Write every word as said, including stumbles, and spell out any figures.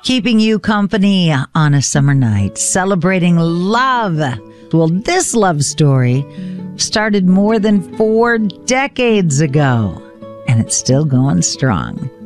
keeping you company on a summer night, celebrating love. Well, this love story started more than four decades ago, and it's still going strong.